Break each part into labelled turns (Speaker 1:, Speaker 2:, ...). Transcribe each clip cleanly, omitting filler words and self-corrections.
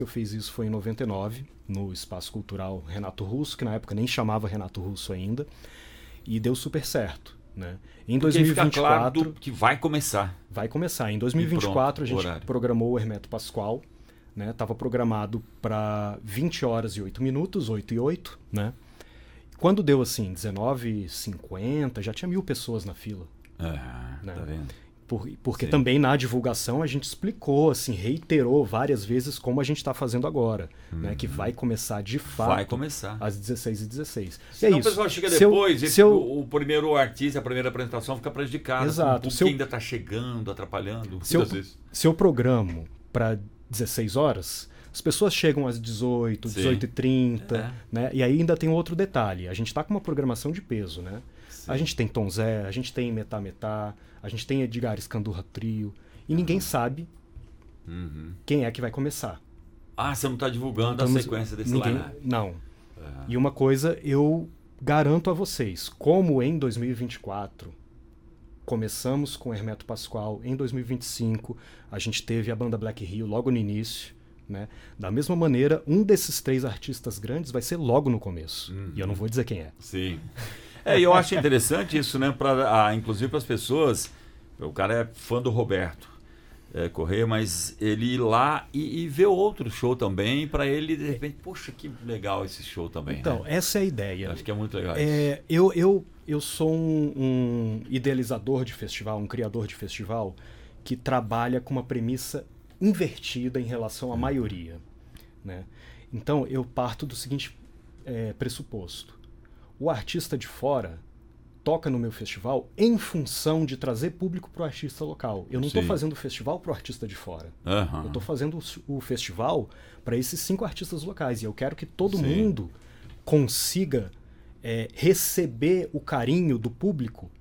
Speaker 1: Eu fiz isso foi em 99, no Espaço Cultural Renato Russo, que na época nem chamava Renato Russo ainda, e deu super certo, né? Em
Speaker 2: Porque
Speaker 1: 2024
Speaker 2: fica claro que vai começar.
Speaker 1: vai começar. Em 2024 a gente
Speaker 2: horário.
Speaker 1: programou o Hermeto Pascoal, né? Estava programado para 20 horas e 8 minutos, 8 e 8, né? Quando deu assim 19h50, já tinha 1.000 pessoas na fila. Né?
Speaker 2: Tá vendo?
Speaker 1: Porque
Speaker 2: Sim.
Speaker 1: também na divulgação a gente explicou, assim, reiterou várias vezes como a gente está fazendo agora, né? Que vai começar de fato
Speaker 2: Vai começar.
Speaker 1: às 16h16.
Speaker 2: Senão
Speaker 1: é
Speaker 2: o pessoal chega
Speaker 1: Se eu-
Speaker 2: depois
Speaker 1: se eu-
Speaker 2: o primeiro artista, a primeira apresentação fica prejudicada.
Speaker 1: Exato.
Speaker 2: Porque ainda está chegando, atrapalhando.
Speaker 1: Se eu,
Speaker 2: Muitas vezes.
Speaker 1: se eu programo para 16 horas, as pessoas chegam às 18,
Speaker 2: Sim.
Speaker 1: 18h30, né? E aí ainda tem outro detalhe. A gente está com uma programação de peso, né?
Speaker 2: Sim.
Speaker 1: A gente tem Tom Zé, a gente tem Metá, a gente tem Edgar Escandurra Trio, e ninguém sabe quem é que vai começar.
Speaker 2: Você não está divulgando a sequência desse
Speaker 1: ninguém,
Speaker 2: line-up.
Speaker 1: Não. E uma coisa eu garanto a vocês, como em 2024 começamos com Hermeto Pascoal, em 2025 a gente teve a banda Black Rio logo no início, né? Da mesma maneira, um desses 3 artistas grandes vai ser logo no começo. E eu não vou dizer quem é.
Speaker 2: Sim. E eu acho interessante isso, né? Inclusive para as pessoas. O cara é fã do Roberto Corrêa, mas ele ir lá e ver outro show também, para ele, de repente, poxa, que legal esse show também.
Speaker 1: Então,
Speaker 2: né?
Speaker 1: essa é a ideia.
Speaker 2: Eu acho que é muito legal isso.
Speaker 1: Eu sou um idealizador de festival, um criador de festival, que trabalha com uma premissa invertida em relação à maioria, né? Então, eu parto do seguinte pressuposto. O artista de fora toca no meu festival em função de trazer público para o artista local. Eu não estou fazendo o festival para o artista de fora. Eu estou fazendo o festival para esses 5 artistas locais. E eu quero que todo mundo consiga receber o carinho do público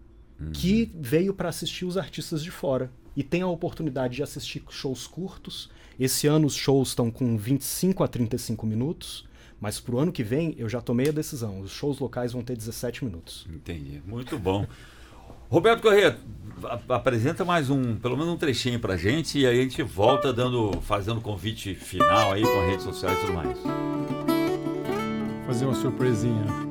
Speaker 1: que veio para assistir os artistas de fora. E tem a oportunidade de assistir shows curtos. Esse ano os shows estão com 25 a 35 minutos. Mas pro ano que vem, eu já tomei a decisão. Os shows locais vão ter 17 minutos.
Speaker 2: Entendi. Muito bom. Roberto Corrêa, apresenta mais pelo menos um trechinho pra gente, e aí a gente volta fazendo convite final aí com as redes sociais e tudo mais.
Speaker 3: Fazer uma surpresinha.